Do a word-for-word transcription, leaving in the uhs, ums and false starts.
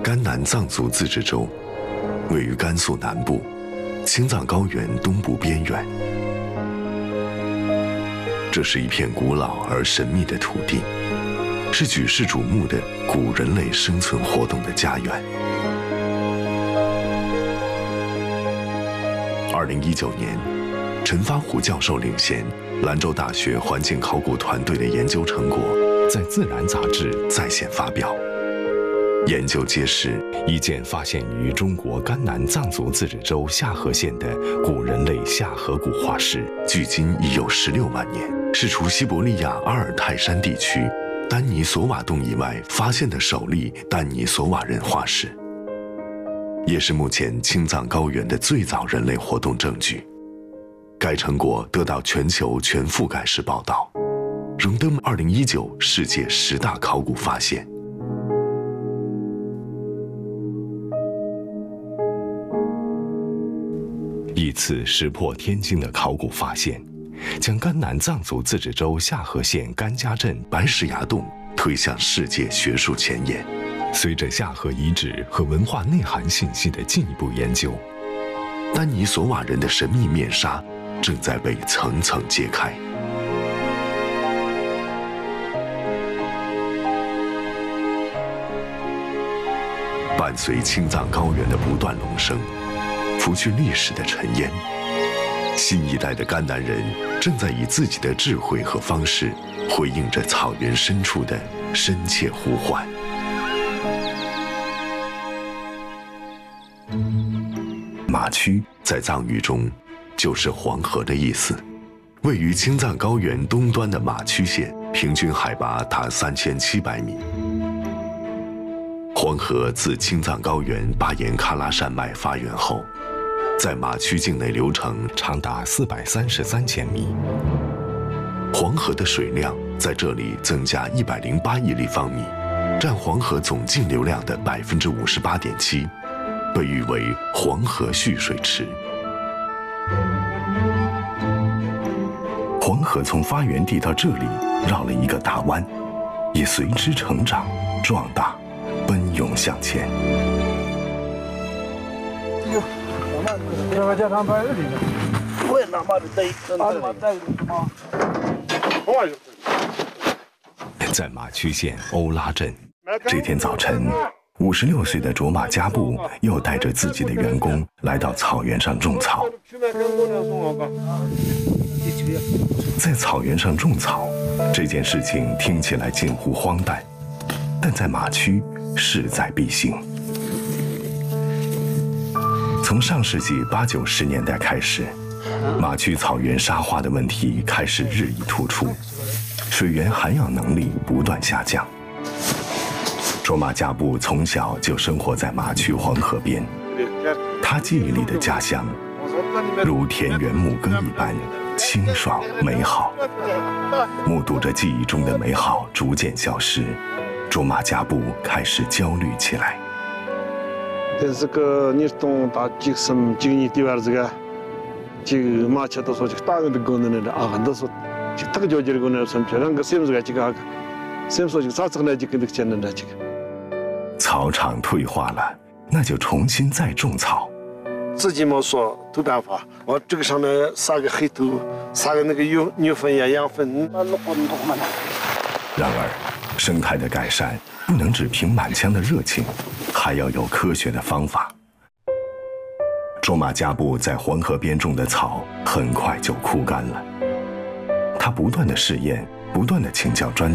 甘南藏族自治州，位于甘肃南部，青藏高原东部边缘。这是一片古老而神秘的土地，是举世瞩目的古人类生存活动的家园。二零一九年，陈发虎教授领衔兰州大学环境考古团队的研究成果在《自然》杂志在线发表。研究揭示，一件发现于中国甘南藏族自治州夏河县的古人类夏河骨化石，距今已有十六万年，是除西伯利亚阿尔泰山地区丹尼索瓦洞以外发现的首例丹尼索瓦人化石，也是目前青藏高原的最早人类活动证据。该成果得到全球全覆盖式报道，荣登二零一九世界十大考古发现。一次石破天惊的考古发现，将甘南藏族自治州夏河县甘家镇白石崖洞推向世界学术前沿。随着夏河遗址和文化内涵信息的进一步研究，丹尼索瓦人的神秘面纱正在被层层揭开。伴随青藏高原的不断隆升，拂去历史的尘烟，新一代的甘南人正在以自己的智慧和方式回应着草原深处的深切呼唤。马区在藏语中就是黄河的意思。位于青藏高原东端的马区县，平均海拔达三千七百米。黄河自青藏高原巴颜喀拉山脉发源后，在马区境内流程长达四百三十三千米。黄河的水量在这里增加一百零八亿立方米，占黄河总净流量的百分之五十八点七，被誉为黄河蓄水池。黄河从发源地到这里绕了一个大弯，也随之成长、壮大、奔涌向前。在马区县欧拉镇，这天早晨，五十六岁的卓玛加布又带着自己的员工来到草原上种草。在草原上种草这件事情听起来近乎荒诞，但在马区势在必行。从上世纪八九十年代开始，马区草原沙化的问题开始日益突出，水源涵养能力不断下降。卓玛加布从小就生活在马区黄河边，他记忆里的家乡如田园牧歌一般清爽美好。目睹着记忆中的美好逐渐消失，卓玛加布开始焦虑起来。 但是个你懂打几什么几年地方这个，这个马车都说这个大人的功能的啊，很多说这这个交接的功能是漂亮个什么这个这个，什么说这个啥子呢？这个这个简单的这个。 草场退化了，那就重新再种草。 自己没说没办法，我这个上面撒个黑土，撒个那个牛牛粪呀、羊粪。 然而，生态的改善不能只凭满腔的热情，还要有科学的方法。卓玛加布在黄河边种的草很快就枯干了，他不断的试验，不断的请教专